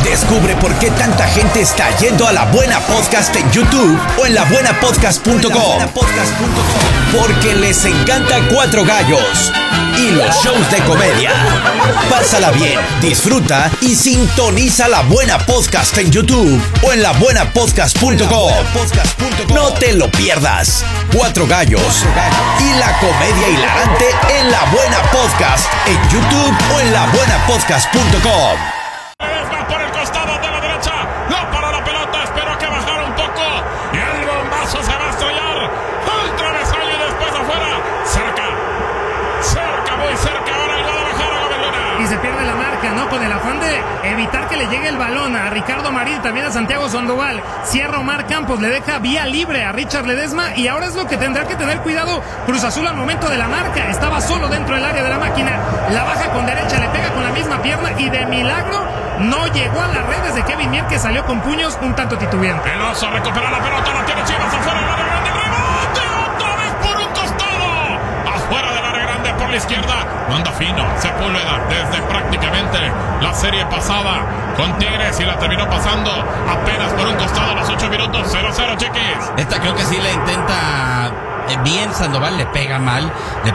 Descubre por qué tanta gente está yendo a La Buena Podcast en YouTube o en labuenapodcast.com. Porque les encanta Cuatro Gallos y los shows de comedia. Pásala bien, disfruta y sintoniza La Buena Podcast en YouTube o en labuenapodcast.com. No te lo pierdas. Cuatro Gallos y la comedia hilarante en La Buena Podcast en YouTube o en labuenapodcast.com. Por el costado de la derecha, no para la pelota, espero que bajara un poco y el bombazo se va a estrellar al travesaño y después afuera, cerca, muy cerca ahora el Guadalajara, Gobernador. Y se pierde la marca, ¿no? Con el afán de evitar que le llegue el balón a Ricardo Marín, también a Santiago Sandoval. Cierra Omar Campos, le deja vía libre a Richard Ledesma y ahora es lo que tendrá que tener cuidado Cruz Azul al momento de la marca. Estaba solo dentro del área de la máquina, la baja con derecha, le pega con la misma pierna y de milagro no llegó a las redes de Kevin Mier, que salió con puños un tanto titubeante. Veloso recupera la pelota, la tiene Chivas afuera del área grande, rebote otra vez por un costado, afuera del área grande por la izquierda, manda fino Sepúlveda desde prácticamente la serie pasada con Tigres y la terminó pasando apenas por un costado a los 8 minutos, 0-0, Chiquis. Esta creo que sí la intenta bien Sandoval, le pega mal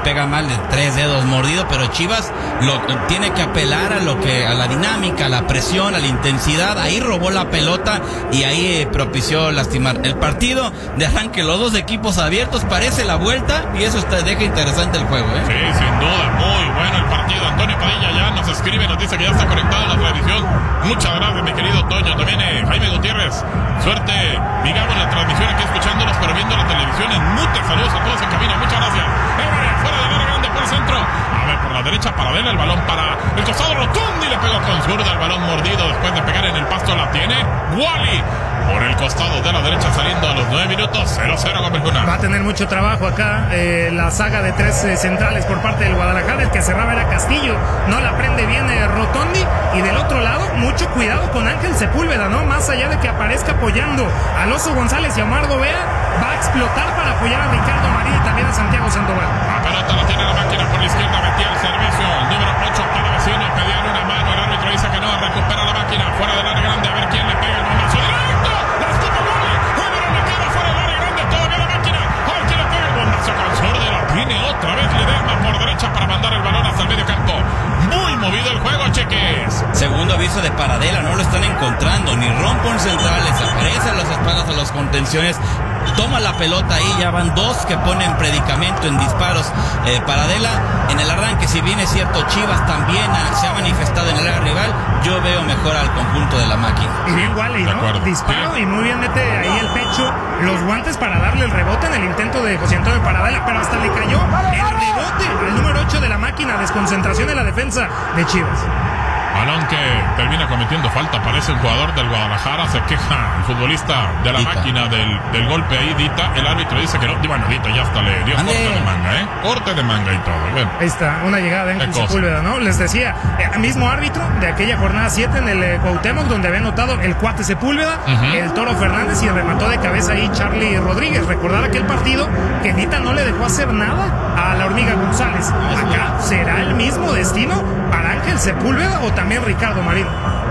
de 3 dedos mordido, pero Chivas tiene que apelar a la dinámica, a la presión, a la intensidad. Ahí robó la pelota y ahí propició lastimar el partido de arranque. Los dos equipos abiertos, parece la vuelta y eso deja interesante el juego, Sí, sin duda, muy bueno el partido. Antonio Padilla ya nos escribe, nos dice que ya está conectado a la transmisión. Muchas gracias, mi querido Toño. También Jaime Gutiérrez, suerte, digamos, la transmisión aquí escuchándonos, pero viendo la televisión en mute. Saludos a todos en cabina, muchas gracias. Fuera del área grande por el centro. A ver, por la derecha, Paradela, el balón para el costado Rotundi, le pegó con zurda, el balón mordido después de pegar en el pasto, la tiene Wally. Por el costado de la derecha saliendo a los 9 minutos, 0-0 Gómez Luna. Va a tener mucho trabajo acá la saga de tres centrales por parte del Guadalajara. El que cerraba era Castillo, no la prende bien Rotondi. Y del otro lado, mucho cuidado con Ángel Sepúlveda, ¿no? Más allá de que aparezca apoyando a Oso González y a Omar Gobea, va a explotar para apoyar a Ricardo Marín y también a Santiago Sandoval. La pelota la tiene la máquina por la izquierda, metía el servicio, el número 8 para vecino, pedían una mano, el árbitro dice que no, recupera la máquina, fuera del área grande, a ver quién le pega el bombazo directo, la escupa Wally, le queda fuera del área grande, todavía la máquina, a ver quién le pega el bombazo con zurda, la tiene otra vez Ledesma por derecha para mandar el balón hasta el medio campo. Muy movido el juego, Cheques. Segundo aviso de Paradela, no lo están encontrando, ni rompen centrales, aparece a las espaldas a las contenciones, toma la pelota ahí, ya van dos que ponen predicamento en disparos. Paradela en el arranque, si bien es cierto, Chivas también se ha manifestado en el área rival, yo veo mejor al conjunto de la máquina. Y bien Wally, ¿no? Disparo, sí. Y muy bien mete ahí el pecho, los guantes para darle el rebote en el intento de José Antonio Paradela, pero hasta le cayó el rebote al número 8 de la máquina, desconcentración en la defensa de Chivas. Balón que termina cometiendo falta, parece un jugador del Guadalajara, se queja el futbolista de la Dita. máquina del golpe ahí, Dita, el árbitro dice que no, bueno, Dita ya hasta le dio corte de manga, corte de manga y todo, bueno. Ahí está, una llegada de Ángel Sepúlveda, ¿no? Les decía, mismo árbitro de aquella jornada 7 en el Cuauhtémoc, donde había notado el cuate Sepúlveda, el Toro Fernández y remató de cabeza ahí Charlie Rodríguez. Recordar aquel partido que Dita no le dejó hacer nada a la Hormiga González. Acá será el mismo destino para Ángel Sepúlveda o también Ricardo Marín.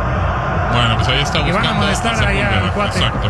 Bueno, pues ahí está buscando. Y van a amonestar allá al cuate. Exacto.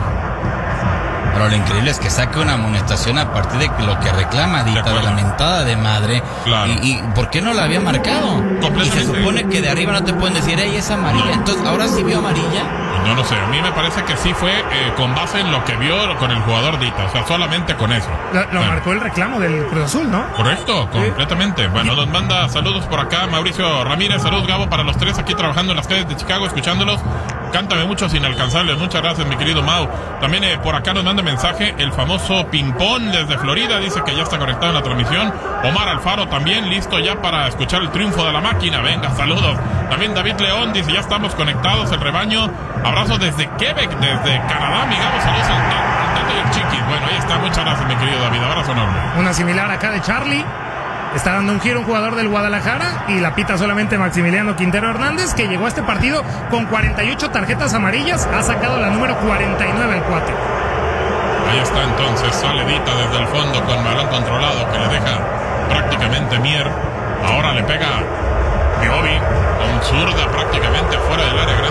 Pero lo increíble es que saque una amonestación a partir de lo que reclama Dita, de la mentada de madre. Claro. ¿Y por qué no la había marcado? Y se supone que de arriba no te pueden decir, ella es amarilla. Entonces, ¿ahora sí vio amarilla? No lo sé, a mí me parece que sí fue con base en lo que vio con el jugador Dita, o sea, solamente con eso. Lo marcó el reclamo del Cruz Azul, ¿no? Correcto, completamente. Bueno, nos manda saludos por acá Mauricio Ramírez, saludos Gabo para los tres aquí trabajando en las calles de Chicago, escuchándolos. Cántame muchos inalcanzables, muchas gracias mi querido Mau. También por acá nos manda mensaje el famoso Pimpón desde Florida, dice que ya está conectado en la transmisión. Omar Alfaro también listo ya para escuchar el triunfo de la máquina, venga, saludos. También David León dice ya estamos conectados, el rebaño. Abrazo desde Quebec, desde Canadá, mi Gabo, saludos al Tato y el Chiquis. Bueno, ahí está, muchas gracias mi querido David, abrazo enorme. Una similar acá de Charlie. Está dando un giro un jugador del Guadalajara y la pita solamente Maximiliano Quintero Hernández, que llegó a este partido con 48 tarjetas amarillas, ha sacado la número 49 el cuate. Ahí está entonces, sale Dita desde el fondo con balón controlado que le deja prácticamente Mier. Ahora le pega Piovi con zurda prácticamente fuera del área grande.